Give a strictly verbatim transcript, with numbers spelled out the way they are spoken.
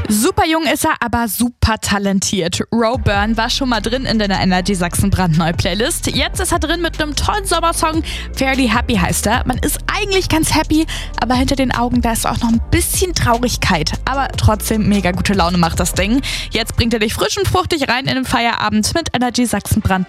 Super jung ist er, aber super talentiert. Ro Byrne war schon mal drin in der Energy Sachsen brandneu Playlist. Jetzt ist er drin mit einem tollen Sommersong. Fairly Happy heißt er. Man ist eigentlich ganz happy, aber hinter den Augen, da ist auch noch ein bisschen Traurigkeit. Aber trotzdem mega gute Laune macht das Ding. Jetzt bringt er dich frisch und fruchtig rein in den Feierabend mit Energy Sachsen brandneu.